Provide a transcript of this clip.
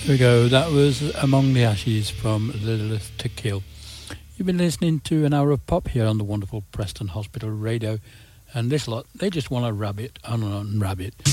There we go. That was Among the Ashes from Lilith to Kill. You've been listening to an hour of pop here on the wonderful Preston Hospital Radio. And this lot, they just want to rabbit on rabbit.